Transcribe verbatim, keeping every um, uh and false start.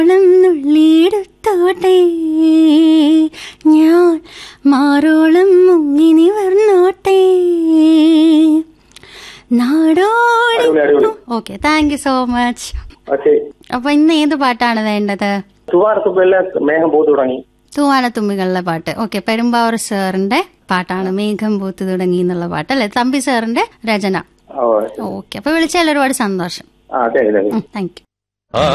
നുള്ളിയെടുത്തോട്ടെ ഞാൻ മാറോളം മുങ്ങിനി വർന്നോട്ടെ നാടോടി. Okay, thank you so much. അപ്പൊ ഇന്ന് ഏത് പാട്ടാണ് വേണ്ടത്? മേഘം പൂത്തു തുടങ്ങി. തൂവാനത്തുമ്പികളിലെ പാട്ട്. ഓക്കെ, പെരുമ്പാവൂർ സാറിന്റെ പാട്ടാണ് മേഘം പൂത്തു തുടങ്ങി എന്നുള്ള പാട്ട് അല്ലെ? തമ്പി സാറിന്റെ രചന. ഓക്കെ, അപ്പൊ വിളിച്ചാൽ ഒരുപാട് സന്തോഷം. Thank you.